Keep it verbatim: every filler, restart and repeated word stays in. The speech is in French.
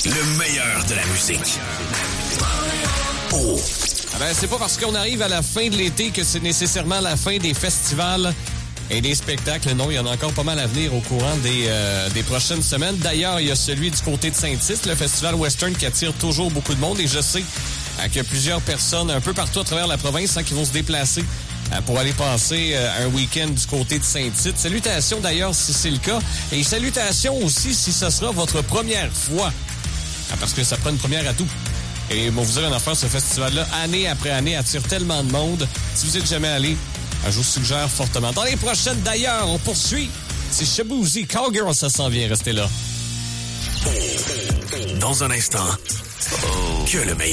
Le meilleur de la musique. Oh. Ah ben, c'est pas parce qu'on arrive à la fin de l'été que c'est nécessairement la fin des festivals et des spectacles. Non, il y en a encore pas mal à venir au courant des, euh, des prochaines semaines. D'ailleurs, il y a celui du côté de Saint-Tite, le festival western qui attire toujours beaucoup de monde. Et je sais euh, qu'il y a plusieurs personnes un peu partout à travers la province hein, qui vont se déplacer euh, pour aller passer euh, un week-end du côté de Saint-Tite. Salutations d'ailleurs si c'est le cas. Et salutations aussi si ce sera votre première fois. Ah, parce que ça prend une première à tout. Et bon, vous avez une affaire, ce festival-là, année après année, attire tellement de monde. Si vous êtes jamais allé, je vous suggère fortement. Dans les prochaines, d'ailleurs, on poursuit. C'est Shaboozey, Cowgirl, ça s'en vient. Restez là. Dans un instant, que le meilleur.